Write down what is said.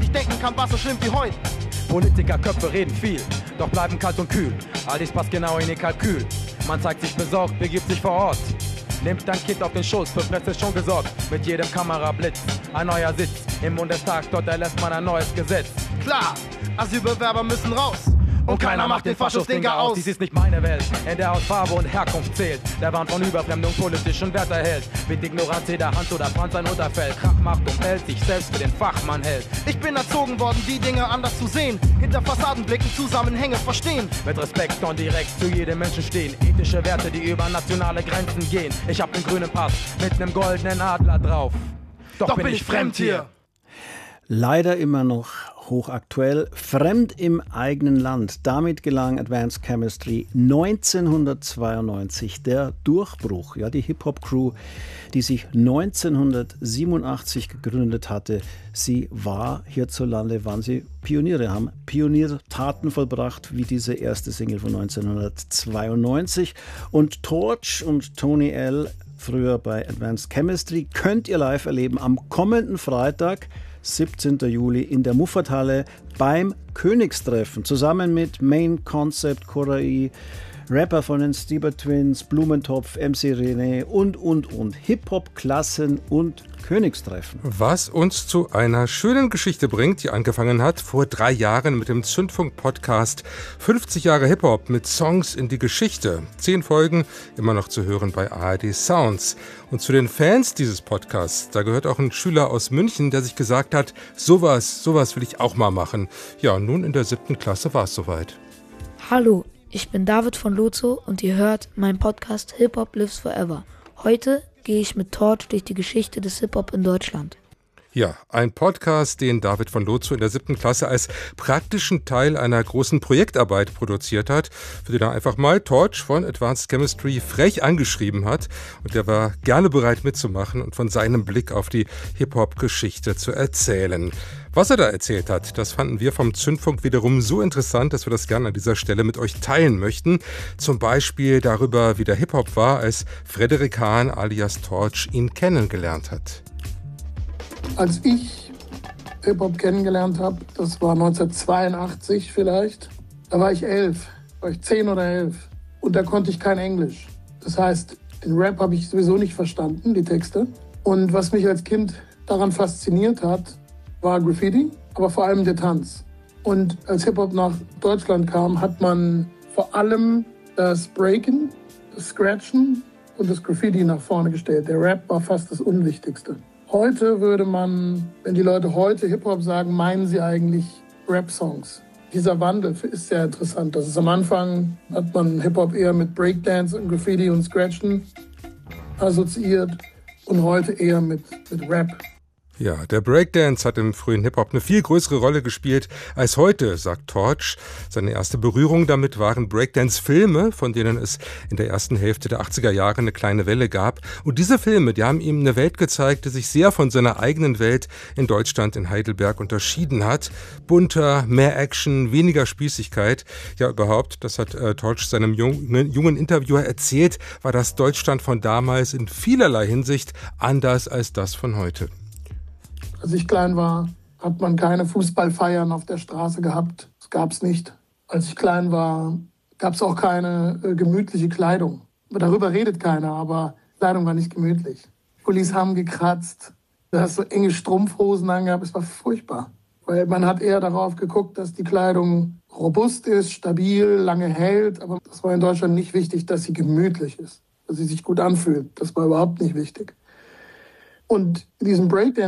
nicht denken kann, was so schlimm wie heute. Politikerköpfe reden viel, doch bleiben kalt und kühl. All dies passt genau in ihr Kalkül. Man zeigt sich besorgt, begibt sich vor Ort. Nimmt dein Kind auf den Schoß, für Presse schon gesorgt. Mit jedem Kamerablitz, ein neuer Sitz. Im Bundestag, dort erlässt man ein neues Gesetz. Klar, Asylbewerber müssen raus. Und keiner macht den Faschos-Dinger aus. Dies ist nicht meine Welt, in der aus Farbe und Herkunft zählt. Der warnt von Überfremdung politischen Wert erhält. Mit Ignoranz jeder Hand oder Franz ein Unterfeld. Krach macht und hält, sich selbst für den Fachmann hält. Ich bin erzogen worden, die Dinge anders zu sehen. Hinter Fassaden blicken, Zusammenhänge verstehen. Mit Respekt und direkt zu jedem Menschen stehen. Ethische Werte, die über nationale Grenzen gehen. Ich hab den grünen Pass mit nem goldenen Adler drauf. Doch bin ich fremd hier. Leider immer noch hochaktuell, fremd im eigenen Land. Damit gelang Advanced Chemistry 1992 der Durchbruch. Ja, die Hip-Hop-Crew, die sich 1987 gegründet hatte, sie war hierzulande, waren sie Pioniere, haben Pioniertaten vollbracht, wie diese erste Single von 1992. Und Torch und Tony L., früher bei Advanced Chemistry, könnt ihr live erleben am kommenden Freitag, 17. Juli in der Muffathalle beim Königstreffen zusammen mit Main Concept, Korai, Rapper von den Stieber Twins, Blumentopf, MC René und. Hip-Hop-Klassen und Königstreffen. Was uns zu einer schönen Geschichte bringt, die angefangen hat vor 3 Jahren mit dem Zündfunk-Podcast 50 Jahre Hip-Hop mit Songs in die Geschichte. 10 Folgen, immer noch zu hören bei ARD Sounds. Und zu den Fans dieses Podcasts, da gehört auch ein Schüler aus München, der sich gesagt hat, sowas will ich auch mal machen. Ja, und nun in der 7. Klasse war es soweit. Hallo, ich bin David von Lozo und ihr hört meinen Podcast Hip Hop Lives Forever. Heute gehe ich mit Torch durch die Geschichte des Hip-Hop in Deutschland. Ja, ein Podcast, den David von Lozo in der 7. Klasse als praktischen Teil einer großen Projektarbeit produziert hat, für den er einfach mal Torch von Advanced Chemistry frech angeschrieben hat. Und der war gerne bereit mitzumachen und von seinem Blick auf die Hip-Hop-Geschichte zu erzählen. Was er da erzählt hat, das fanden wir vom Zündfunk wiederum so interessant, dass wir das gerne an dieser Stelle mit euch teilen möchten. Zum Beispiel darüber, wie der Hip-Hop war, als Frederik Hahn alias Torch ihn kennengelernt hat. Als ich Hip-Hop kennengelernt habe, das war 1982 vielleicht, da war ich 11, war ich 10 oder 11 und da konnte ich kein Englisch. Das heißt, den Rap habe ich sowieso nicht verstanden, die Texte. Und was mich als Kind daran fasziniert hat, war Graffiti, aber vor allem der Tanz. Und als Hip-Hop nach Deutschland kam, hat man vor allem das Breaken, das Scratchen und das Graffiti nach vorne gestellt. Der Rap war fast das Unwichtigste. Heute würde man, wenn die Leute heute Hip-Hop sagen, meinen sie eigentlich Rap-Songs. Dieser Wandel ist sehr interessant. Das ist am Anfang, hat man Hip-Hop eher mit Breakdance und Graffiti und Scratchen assoziiert und heute eher mit Rap. Ja, der Breakdance hat im frühen Hip-Hop eine viel größere Rolle gespielt als heute, sagt Torch. Seine erste Berührung damit waren Breakdance-Filme, von denen es in der ersten Hälfte der 80er Jahre eine kleine Welle gab. Und diese Filme, die haben ihm eine Welt gezeigt, die sich sehr von seiner eigenen Welt in Deutschland, in Heidelberg, unterschieden hat. Bunter, mehr Action, weniger Spießigkeit. Ja, überhaupt, das hat Torch seinem jungen Interviewer erzählt, war das Deutschland von damals in vielerlei Hinsicht anders als das von heute. Als ich klein war, hat man keine Fußballfeiern auf der Straße gehabt. Das gab es nicht. Als ich klein war, gab es auch keine gemütliche Kleidung. Darüber redet keiner, aber Kleidung war nicht gemütlich. Pullis haben gekratzt, du hast so enge Strumpfhosen angehabt. Es war furchtbar. Weil man hat eher darauf geguckt, dass die Kleidung robust ist, stabil, lange hält. Aber das war in Deutschland nicht wichtig, dass sie gemütlich ist, dass sie sich gut anfühlt. Das war überhaupt nicht wichtig. Und in diesem Breakdance